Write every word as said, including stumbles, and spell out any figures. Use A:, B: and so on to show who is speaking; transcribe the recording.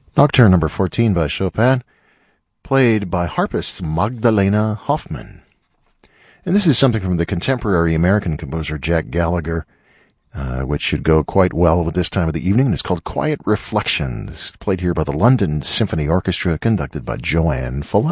A: Nocturne number fourteen by Chopin, played by harpist Magdalena Hoffman. And this is something from the contemporary American composer Jack Gallagher, uh, which should go quite well with this time of the evening. It's called Quiet Reflections, played here by the London Symphony Orchestra, conducted by Joanne Follett.